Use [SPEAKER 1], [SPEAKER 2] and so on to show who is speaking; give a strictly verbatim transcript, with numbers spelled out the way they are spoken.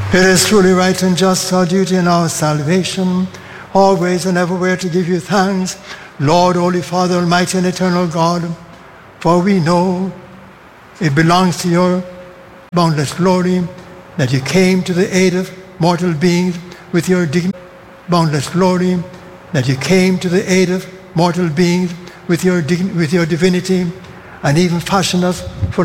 [SPEAKER 1] It is truly right and just, our duty and our salvation, always and everywhere to give you thanks, Lord, Holy Father, Almighty and Eternal God, for we know it belongs to your boundless glory that you came to the aid of mortal beings with your dig- boundless glory, that you came to the aid of mortal beings with your dig- with your divinity, and even fashioned us for